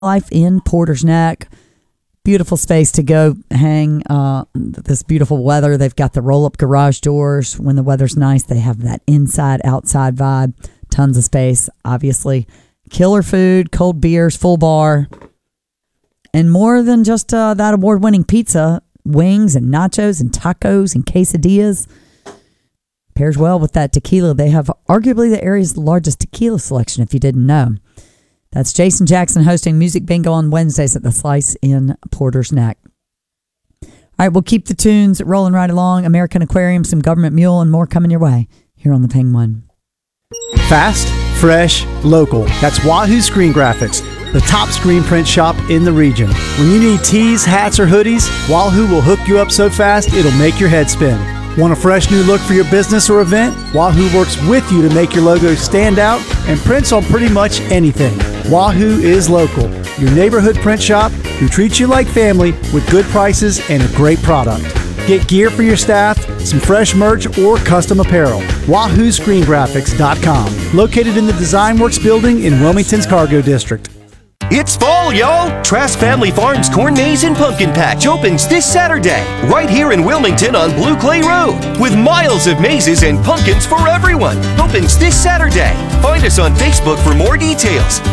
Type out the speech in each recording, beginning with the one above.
Life in Porter's Neck. Beautiful space to go hang. This beautiful weather. They've got the roll-up garage doors. When the weather's nice, they have that inside-outside vibe. Tons of space, obviously. Killer food, cold beers, full bar. And more than just that award-winning pizza, wings and nachos and tacos and quesadillas. Pairs well with that tequila. They have arguably the area's largest tequila selection, if you didn't know. That's Jason Jackson hosting Music Bingo on Wednesdays at the Slice in Porter's Neck. All right, we'll keep the tunes rolling right along. American Aquarium, some Government Mule, and more coming your way here on the Penguin. Fast, fresh, local. That's Wahoo Screen Graphics, the top screen print shop in the region. When you need tees, hats, or hoodies, Wahoo will hook you up so fast it'll make your head spin. Want a fresh new look for your business or event? Wahoo works with you to make your logo stand out and prints on pretty much anything. Wahoo is local, your neighborhood print shop who treats you like family with good prices and a great product. Get gear for your staff, some fresh merch, or custom apparel. WahooScreenGraphics.com. Located in the Design Works building in Wilmington's Cargo District. It's fall, y'all! Trask Family Farms Corn Maze and Pumpkin Patch opens this Saturday, right here in Wilmington on Blue Clay Road, with miles of mazes and pumpkins for everyone. Opens this Saturday. Find us on Facebook for more details.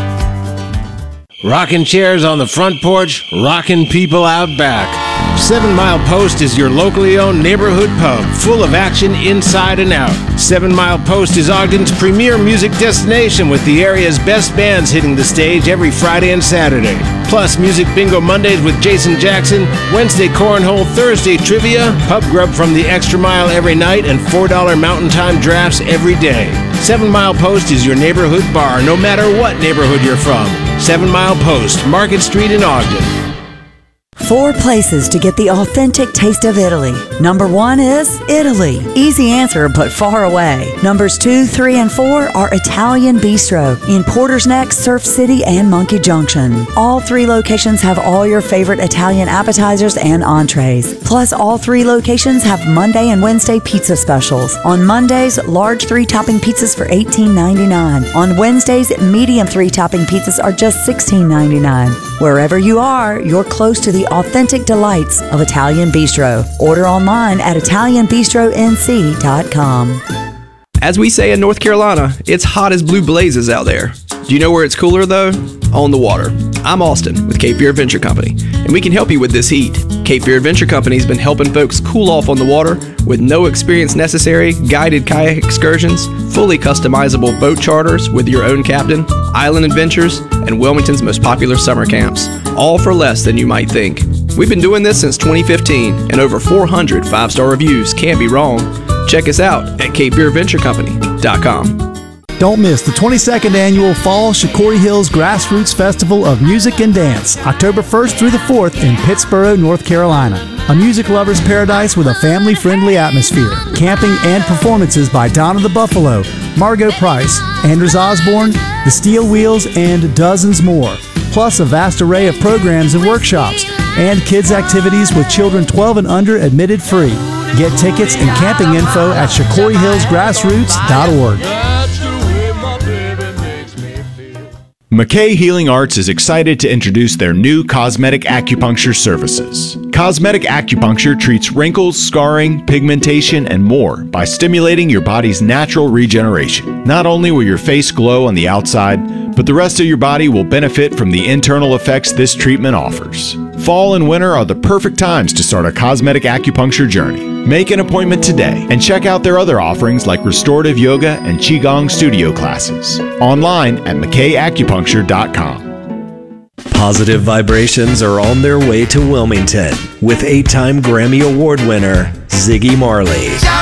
Rocking chairs on the front porch, rocking people out back. 7 Mile Post is your locally owned neighborhood pub, full of action inside and out. 7 Mile Post is Ogden's premier music destination with the area's best bands hitting the stage every Friday and Saturday. Plus, Music Bingo Mondays with Jason Jackson, Wednesday Cornhole, Thursday Trivia, pub grub from the Extra Mile every night, and $4 Mountain Time drafts every day. 7 Mile Post is your neighborhood bar, no matter what neighborhood you're from. 7 Mile Post, Market Street in Ogden. 4 places to get the authentic taste of Italy. Number 1 is Italy. Easy answer, but far away. Numbers 2, 3, and 4 are Italian Bistro in Porter's Neck, Surf City, and Monkey Junction. All 3 locations have all your favorite Italian appetizers and entrees. Plus, all 3 locations have Monday and Wednesday pizza specials. On Mondays, large 3-topping pizzas for $18.99. On Wednesdays, medium 3-topping pizzas are just $16.99. Wherever you are, you're close to the authentic delights of Italian Bistro. Order online at ItalianBistroNC.com. As we say in North Carolina, it's hot as blue blazes out there. Do you know where it's cooler though? On the water. I'm Austin with Cape Fear Adventure Company, and we can help you with this heat. Cape Fear Adventure Company has been helping folks cool off on the water with no experience necessary, guided kayak excursions, fully customizable boat charters with your own captain, island adventures, and Wilmington's most popular summer camps, all for less than you might think. We've been doing this since 2015, and over 400 5-star reviews can't be wrong. Check us out at CapeFearAdventureCompany.com. Don't miss the 22nd annual Fall Shakori Hills Grassroots Festival of Music and Dance, October 1st through the 4th in Pittsboro, North Carolina. A music lover's paradise with a family-friendly atmosphere. Camping and performances by Donna the Buffalo, Margot Price, Anders Osborne, the Steel Wheels, and dozens more. Plus a vast array of programs and workshops, and kids' activities with children 12 and under admitted free. Get tickets and camping info at ShakoriHillsGrassroots.org. McKay Healing Arts is excited to introduce their new cosmetic acupuncture services. Cosmetic acupuncture treats wrinkles, scarring, pigmentation, and more by stimulating your body's natural regeneration. Not only will your face glow on the outside, but the rest of your body will benefit from the internal effects this treatment offers. Fall and winter are the perfect times to start a cosmetic acupuncture journey. Make an appointment today and check out their other offerings like restorative yoga and Qigong studio classes. Online at McKayAcupuncture.com. Positive vibrations are on their way to Wilmington with 8-time Grammy Award winner Ziggy Marley.